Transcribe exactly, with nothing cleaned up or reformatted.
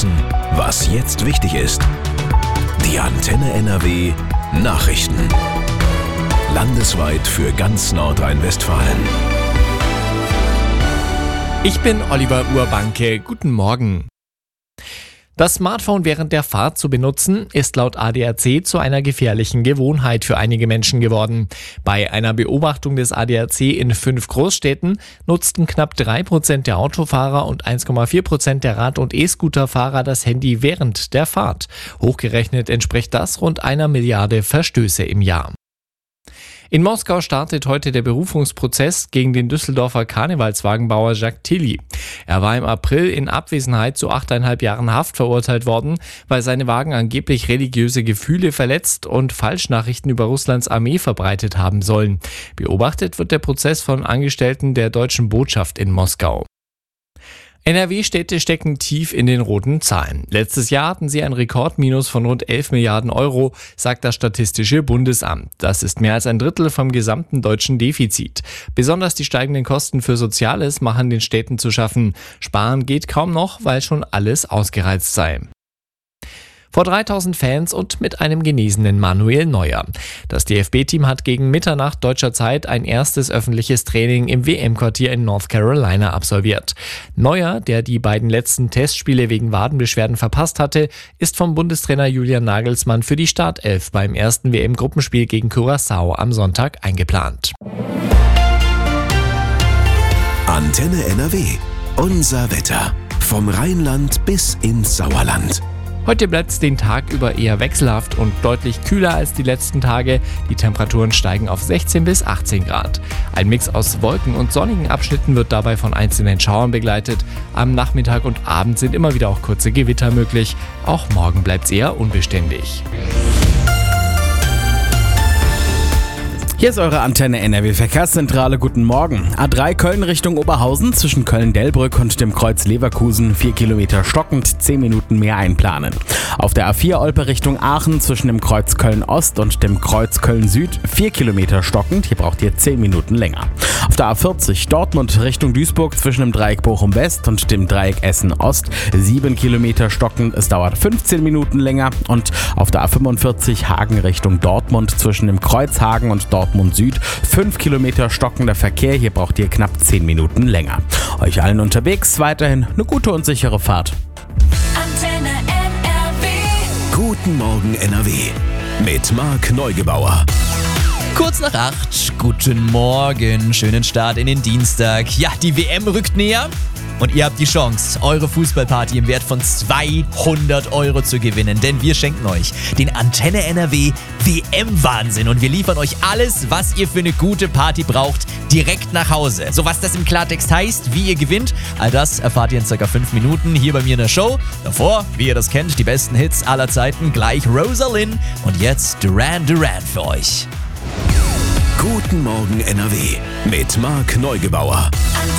wissen, was jetzt wichtig ist. Die Antenne N R W Nachrichten. Landesweit für ganz Nordrhein-Westfalen. Ich bin Oliver Urbanke. Guten Morgen. Das Smartphone während der Fahrt zu benutzen, ist laut A D A C zu einer gefährlichen Gewohnheit für einige Menschen geworden. Bei einer Beobachtung des A D A C in fünf Großstädten nutzten knapp drei Prozent der Autofahrer und eins Komma vier Prozent der Rad- und E-Scooter-Fahrer das Handy während der Fahrt. Hochgerechnet entspricht das rund einer Milliarde Verstöße im Jahr. In Moskau startet heute der Berufungsprozess gegen den Düsseldorfer Karnevalswagenbauer Jacques Tilly. Er war im April in Abwesenheit zu achteinhalb Jahren Haft verurteilt worden, weil seine Wagen angeblich religiöse Gefühle verletzt und Falschnachrichten über Russlands Armee verbreitet haben sollen. Beobachtet wird der Prozess von Angestellten der deutschen Botschaft in Moskau. N R W-Städte stecken tief in den roten Zahlen. Letztes Jahr hatten sie ein Rekordminus von rund elf Milliarden Euro, sagt das Statistische Bundesamt. Das ist mehr als ein Drittel vom gesamten deutschen Defizit. Besonders die steigenden Kosten für Soziales machen den Städten zu schaffen. Sparen geht kaum noch, weil schon alles ausgereizt sei. Vor dreitausend Fans und mit einem genesenen Manuel Neuer. Das D F B-Team hat gegen Mitternacht deutscher Zeit ein erstes öffentliches Training im W M-Quartier in North Carolina absolviert. Neuer, der die beiden letzten Testspiele wegen Wadenbeschwerden verpasst hatte, ist vom Bundestrainer Julian Nagelsmann für die Startelf beim ersten W M-Gruppenspiel gegen Curaçao am Sonntag eingeplant. Antenne N R W. Unser Wetter. Vom Rheinland bis ins Sauerland. Heute bleibt es den Tag über eher wechselhaft und deutlich kühler als die letzten Tage. Die Temperaturen steigen auf sechzehn bis achtzehn Grad. Ein Mix aus Wolken und sonnigen Abschnitten wird dabei von einzelnen Schauern begleitet. Am Nachmittag und Abend sind immer wieder auch kurze Gewitter möglich. Auch morgen bleibt es eher unbeständig. Hier ist eure Antenne N R W Verkehrszentrale. Guten Morgen. A drei Köln Richtung Oberhausen zwischen Köln-Delbrück und dem Kreuz Leverkusen. vier Kilometer stockend, zehn Minuten mehr einplanen. Auf der A vier Olpe Richtung Aachen zwischen dem Kreuz Köln-Ost und dem Kreuz Köln-Süd. vier Kilometer stockend, hier braucht ihr zehn Minuten länger. Auf der A vierzig Dortmund Richtung Duisburg zwischen dem Dreieck Bochum-West und dem Dreieck Essen-Ost. sieben Kilometer stockend, es dauert fünfzehn Minuten länger. Und auf der A fünfundvierzig Hagen Richtung Dortmund zwischen dem Kreuz Hagen und Dortmund Süd. fünf Kilometer stockender Verkehr, hier braucht ihr knapp zehn Minuten länger. Euch allen unterwegs weiterhin eine gute und sichere Fahrt. Antenne N R W. Guten Morgen N R W. Mit Marc Neugebauer. Kurz nach acht, guten Morgen, schönen Start in den Dienstag. Ja, die W M rückt näher und ihr habt die Chance, eure Fußballparty im Wert von zweihundert Euro zu gewinnen, denn wir schenken euch den Antenne N R W W M-Wahnsinn und wir liefern euch alles, was ihr für eine gute Party braucht, direkt nach Hause. So was das im Klartext heißt, wie ihr gewinnt, all das erfahrt ihr in circa fünf Minuten hier bei mir in der Show. Davor, wie ihr das kennt, die besten Hits aller Zeiten, gleich Rosalind und jetzt Duran Duran für euch. Guten Morgen N R W mit Marc Neugebauer. Antenne